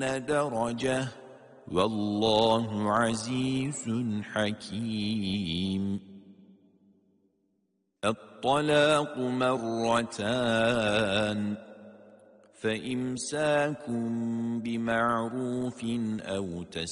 درجة والله عزيز حكيم. الطلاق مرتان فإمساك بمعروف أو